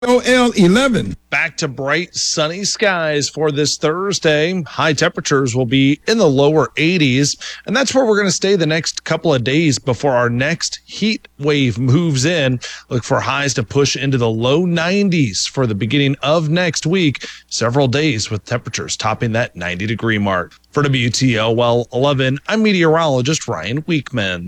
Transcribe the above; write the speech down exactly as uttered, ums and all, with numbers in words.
O L eleven. Back to bright, sunny skies for this Thursday. High temperatures will be in the lower eighties, and that's where we're going to stay the next couple of days before our next heat wave moves in. Look for highs to push into the low nineties for the beginning of next week. Several days with temperatures topping that ninety degree mark. For W T O L eleven, I'm meteorologist Ryan Weekman.